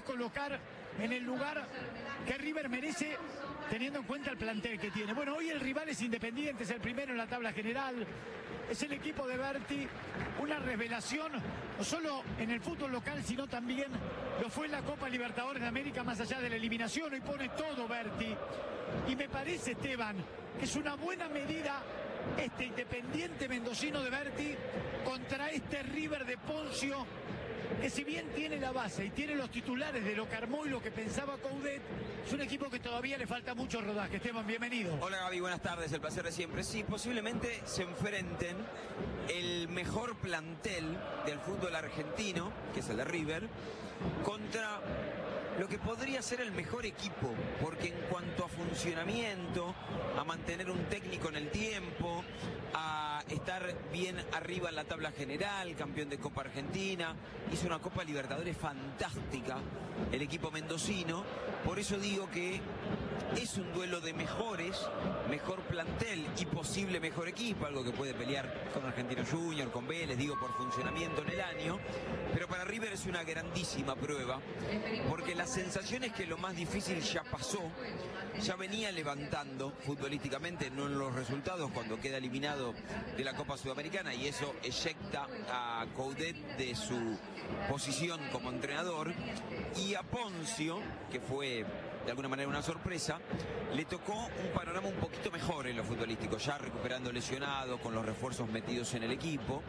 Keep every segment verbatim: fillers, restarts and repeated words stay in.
podés colocar en el lugar que River merece, teniendo en cuenta el plantel que tiene. Bueno, hoy el rival es Independiente, es el primero en la tabla general, es el equipo de Berti, una revelación, no solo en el fútbol local, sino también lo fue en la Copa Libertadores de América, más allá de la eliminación. Hoy pone todo Berti, y me parece, Esteban, que es una buena medida este Independiente mendocino de Berti contra este River de Poncio, que si bien tiene la base y tiene los titulares de lo que armó y lo que pensaba Coudet, es un equipo que todavía le falta mucho rodaje. Esteban, bienvenido. Hola Gaby, buenas tardes, el placer de siempre. Sí, posiblemente se enfrenten el mejor plantel del fútbol argentino, que es el de River, contra lo que podría ser el mejor equipo, porque en cuanto a funcionamiento, a mantener un técnico en el tiempo, a estar bien arriba en la tabla general, campeón de Copa Argentina, hizo una Copa Libertadores fantástica el equipo mendocino. Por eso digo que es un duelo de mejores, mejor plantel y posible mejor equipo, algo que puede pelear con Argentino Junior, con Vélez, digo, por funcionamiento en el año. Pero para River es una grandísima prueba, porque la sensación es que lo más difícil ya pasó, ya venía levantando futbolísticamente, no en los resultados, cuando queda eliminado de la Copa Sudamericana, y eso eyecta a Coudet de su posición como entrenador, y a Poncio, que fue de alguna manera una sorpresa, le tocó un panorama un poquito mejor en lo futbolístico, ya recuperando lesionado, con los refuerzos metidos en el equipo,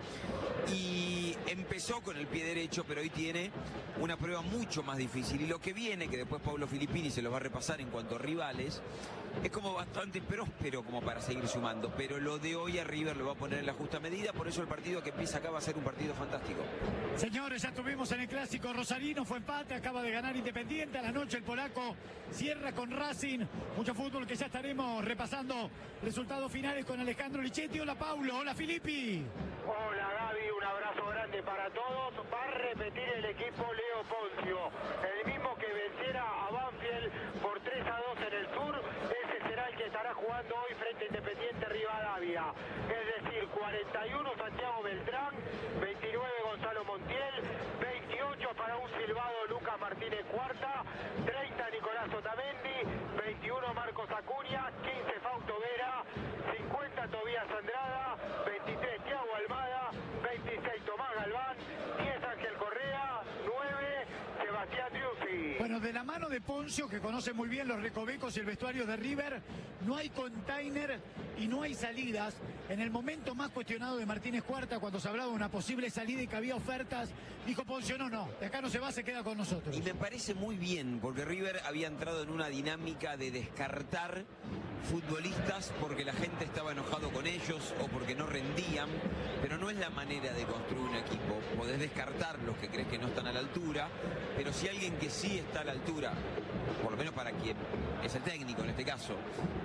y empezó con el pie derecho, pero hoy tiene una prueba mucho más difícil, y lo que viene, que después Pablo Filippini se lo va a repasar en cuanto a rivales, es como bastante próspero como para seguir sumando, pero lo de hoy a River lo va a poner en la justa medida, por eso el partido que empieza acá va a ser un partido fantástico. Señores, ya estuvimos en el clásico rosarino, fue empate, acaba de ganar Independiente, a la noche el polaco cierra con Racing, mucho fútbol que ya estaremos repasando resultados finales con Alejandro Lichetti. Hola Paulo, hola Filippi. Hola Gaby, un abrazo grande para todos. Va a repetir el equipo Leo Poncio, el mismo que venciera a Banfield por tres a dos en el sur, ese será el que estará jugando hoy frente a Independiente Rivadavia. Es decir, cuarenta y uno Santiago Beltrán, veintinueve Gonzalo Montiel, veintiocho para un silbado Lucas Martínez Cuarta, treinta Nicolás Otamendi, veintiuno Marcos Acuña, quince Fausto Vera, cincuenta Tobías Andrada, veintitrés Thiago Almada, veintiséis Tomás Galván, diez Ángel Correa, nueve Sebastián Driussi. Bueno, de la mano de Poncio, que conoce muy bien los recovecos y el vestuario de River, no hay container y no hay salidas. En el momento más cuestionado de Martínez Cuarta, cuando se hablaba de una posible salida y que había ofertas, dijo Poncio, no, no, de acá no se va, se queda con nosotros. Y me parece muy bien, porque River había entrado en una dinámica de descartar futbolistas porque la gente estaba enojado con ellos o porque no rendían, pero no es la manera de construir un equipo. Podés descartar los que crees que no están a la altura, pero si alguien que sí está a la altura, por lo menos para quien es el técnico en este caso,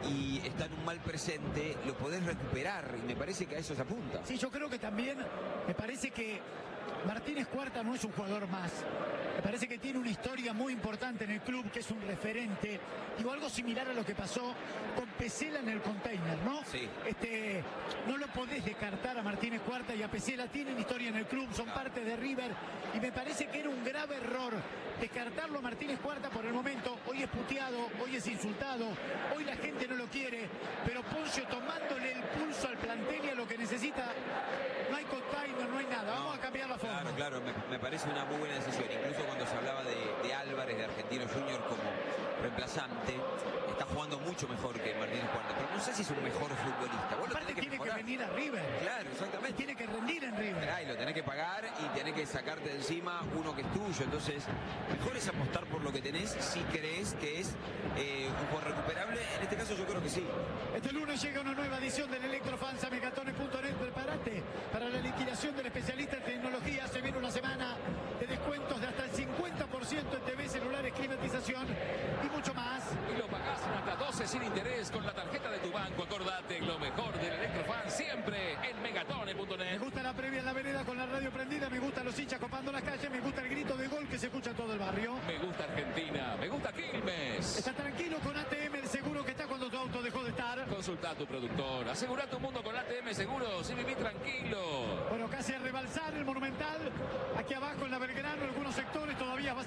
y está en un mal presente, lo podés recuperar, y me parece que a eso se apunta. Sí, yo creo que también, me parece que Martínez Cuarta no es un jugador más. Me parece que tiene una historia muy importante en el club, que es un referente. Digo, algo similar a lo que pasó con Pesela en el container, ¿no? Sí. Este, no lo podés descartar a Martínez Cuarta y a Pesela. Tienen historia en el club, son Claro. parte de River. Y me parece que era un grave error descartarlo a Martínez Cuarta por el momento. Hoy es puteado, hoy es insultado, hoy la gente no lo quiere. Pero Poncio tomándole el pulso al plantel y a lo que necesita, no hay container, no hay nada. Vamos No, a cambiar la forma. Claro, claro, me, me parece una muy buena decisión. Incluso cuando se hablaba de, de Álvarez, de Argentino Junior como reemplazante, está jugando mucho mejor que Martínez Cuarta. Pero no sé si es un mejor futbolista. Vos lo Aparte tenés que tiene que mejorar. venir a River. Claro, exactamente. Tiene que rendir en River. Esperá, y lo tenés que pagar y tenés que sacarte de encima uno que es tuyo. Entonces, mejor es apostar por lo que tenés si crees que es eh, un juego recuperable. En este caso yo creo que sí. Este lunes llega una nueva edición del Electrofans a megatones punto net. Prepárate para la liquidación del especialista en tecnología. Se viene una semana de descuentos de hasta el cincuenta por ciento en T V, celulares, climatización y mucho más. Y lo pagás en hasta doce sin interés con la tarjeta de tu banco. Acordate, lo mejor del Electrofan siempre en megatones punto Me net. gusta la previa en la vereda con la radio prendida. Me gustan los hinchas copando las calles. Me gusta el grito de gol que se escucha en todo el barrio. Me gusta Argentina, me gusta Quilmes. Está tranquilo con A T M, el seguro que está cuando tu auto dejó de estar. Consulta a tu productor. Asegura tu mundo con A T M Seguros y viví tranquilo. Bueno, casi a rebalsar el Monumental. Aquí abajo en la Belgrano, algunos sectores todavía va